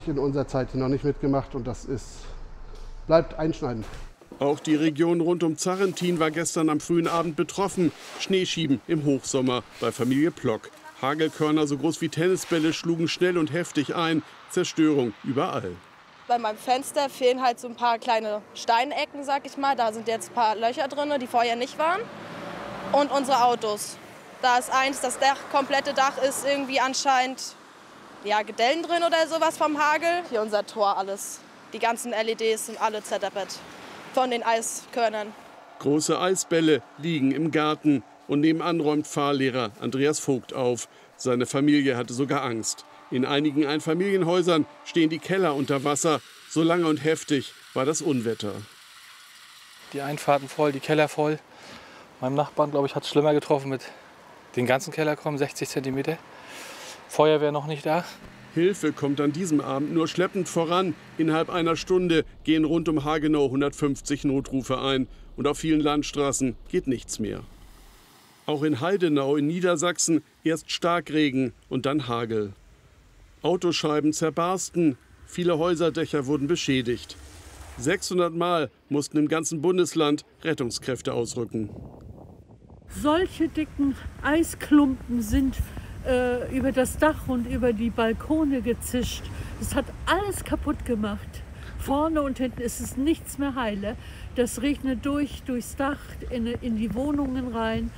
In unserer Zeit noch nicht mitgemacht und bleibt einschneidend. Auch die Region rund um Zarrentin war gestern am frühen Abend betroffen. Schneeschieben im Hochsommer bei Familie Plock. Hagelkörner so groß wie Tennisbälle schlugen schnell und heftig ein. Zerstörung überall. Bei meinem Fenster fehlen halt so ein paar kleine Steinecken, sag ich mal. Da sind jetzt ein paar Löcher drin, die vorher nicht waren. Und unsere Autos. Da ist das komplette Dach ist irgendwie anscheinend Gedellen drin oder sowas vom Hagel. Hier unser Tor, alles. Die ganzen LEDs sind alle zerdeppert von den Eiskörnern. Große Eisbälle liegen im Garten und nebenan räumt Fahrlehrer Andreas Vogt auf. Seine Familie hatte sogar Angst. In einigen Einfamilienhäusern stehen die Keller unter Wasser. So lange und heftig war das Unwetter. Die Einfahrten voll, die Keller voll. Meinem Nachbarn, glaube ich, hat es schlimmer getroffen mit den ganzen Keller kommen, 60 cm. Feuerwehr noch nicht da. Hilfe kommt an diesem Abend nur schleppend voran. Innerhalb einer Stunde gehen rund um Hagenau 150 Notrufe ein. Und auf vielen Landstraßen geht nichts mehr. Auch in Heidenau in Niedersachsen erst Starkregen und dann Hagel. Autoscheiben zerbarsten, viele Häuserdächer wurden beschädigt. 600 Mal mussten im ganzen Bundesland Rettungskräfte ausrücken. Solche dicken Eisklumpen sind über das Dach und über die Balkone gezischt. Das hat alles kaputt gemacht. Vorne und hinten ist es nichts mehr heile. Das regnet durchs Dach in die Wohnungen rein.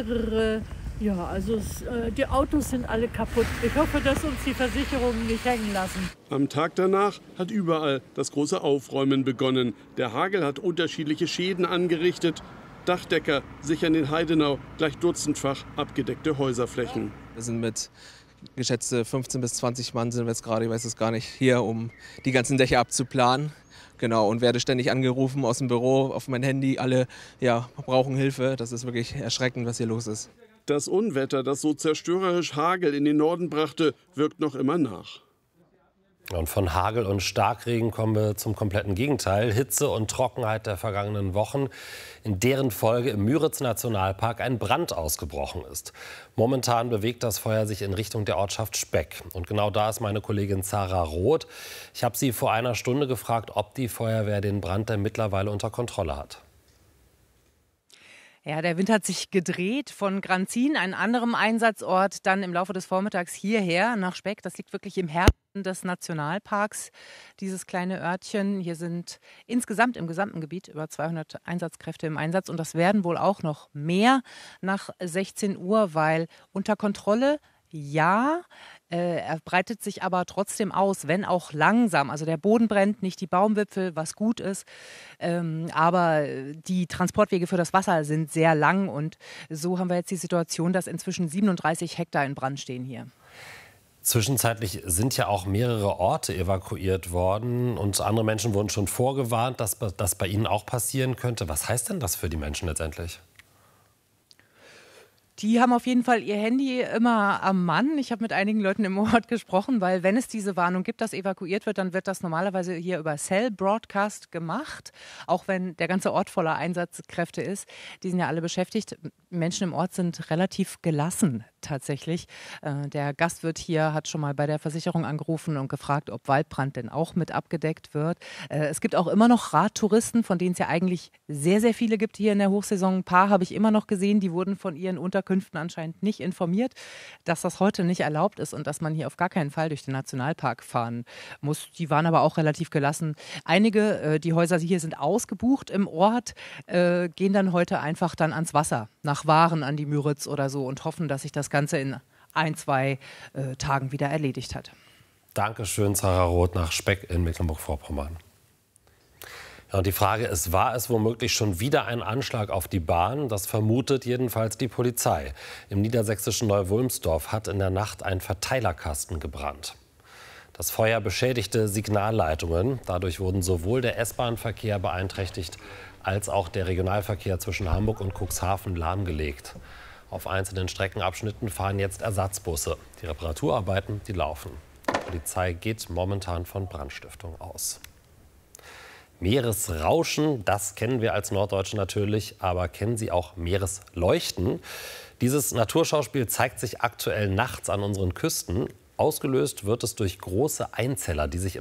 Die Autos sind alle kaputt. Ich hoffe, dass uns die Versicherungen nicht hängen lassen. Am Tag danach hat überall das große Aufräumen begonnen. Der Hagel hat unterschiedliche Schäden angerichtet. Dachdecker sichern in Heidenau gleich dutzendfach abgedeckte Häuserflächen. Wir sind mit geschätzte 15 bis 20 Mann sind wir jetzt gerade, ich weiß es gar nicht, hier, um die ganzen Dächer abzuplanen. Genau, und werde ständig angerufen aus dem Büro auf mein Handy. Alle brauchen Hilfe. Das ist wirklich erschreckend, was hier los ist. Das Unwetter, das so zerstörerisch Hagel in den Norden brachte, wirkt noch immer nach. Und von Hagel und Starkregen kommen wir zum kompletten Gegenteil. Hitze und Trockenheit der vergangenen Wochen, in deren Folge im Müritz-Nationalpark ein Brand ausgebrochen ist. Momentan bewegt das Feuer sich in Richtung der Ortschaft Speck. Und genau da ist meine Kollegin Sarah Roth. Ich habe sie vor einer Stunde gefragt, ob die Feuerwehr den Brand denn mittlerweile unter Kontrolle hat. Ja, der Wind hat sich gedreht von Granzin, einem anderen Einsatzort, dann im Laufe des Vormittags hierher nach Speck. Das liegt wirklich im Herzen des Nationalparks, dieses kleine Örtchen. Hier sind insgesamt im gesamten Gebiet über 200 Einsatzkräfte im Einsatz. Und das werden wohl auch noch mehr nach 16 Uhr, weil unter Kontrolle, ja, er breitet sich aber trotzdem aus, wenn auch langsam. Also der Boden brennt, nicht die Baumwipfel, was gut ist. Aber die Transportwege für das Wasser sind sehr lang. Und so haben wir jetzt die Situation, dass inzwischen 37 Hektar in Brand stehen hier. Zwischenzeitlich sind ja auch mehrere Orte evakuiert worden. Und andere Menschen wurden schon vorgewarnt, dass das bei ihnen auch passieren könnte. Was heißt denn das für die Menschen letztendlich? Die haben auf jeden Fall ihr Handy immer am Mann. Ich habe mit einigen Leuten im Ort gesprochen, weil wenn es diese Warnung gibt, dass evakuiert wird, dann wird das normalerweise hier über Cell Broadcast gemacht. Auch wenn der ganze Ort voller Einsatzkräfte ist. Die sind ja alle beschäftigt. Menschen im Ort sind relativ gelassen tatsächlich. Der Gastwirt hier hat schon mal bei der Versicherung angerufen und gefragt, ob Waldbrand denn auch mit abgedeckt wird. Es gibt auch immer noch Radtouristen, von denen es ja eigentlich sehr, sehr viele gibt hier in der Hochsaison. Ein paar habe ich immer noch gesehen, die wurden von ihren Unterkünften anscheinend nicht informiert, dass das heute nicht erlaubt ist und dass man hier auf gar keinen Fall durch den Nationalpark fahren muss. Die waren aber auch relativ gelassen. Einige, die Häuser hier sind ausgebucht im Ort, gehen dann heute einfach dann ans Wasser, nach Waren an die Müritz oder so und hoffen, dass sich das Ganze in 1-2 Tagen wieder erledigt hat. Dankeschön, Sarah Roth nach Speck in Mecklenburg-Vorpommern. Ja, und die Frage ist, war es womöglich schon wieder ein Anschlag auf die Bahn? Das vermutet jedenfalls die Polizei. Im niedersächsischen Neu-Wulmsdorf hat in der Nacht ein Verteilerkasten gebrannt. Das Feuer beschädigte Signalleitungen. Dadurch wurden sowohl der S-Bahn-Verkehr beeinträchtigt, als auch der Regionalverkehr zwischen Hamburg und Cuxhaven lahmgelegt. Auf einzelnen Streckenabschnitten fahren jetzt Ersatzbusse. Die Reparaturarbeiten, die laufen. Die Polizei geht momentan von Brandstiftung aus. Meeresrauschen, das kennen wir als Norddeutsche natürlich, aber kennen Sie auch Meeresleuchten? Dieses Naturschauspiel zeigt sich aktuell nachts an unseren Küsten. Ausgelöst wird es durch große Einzeller, die sich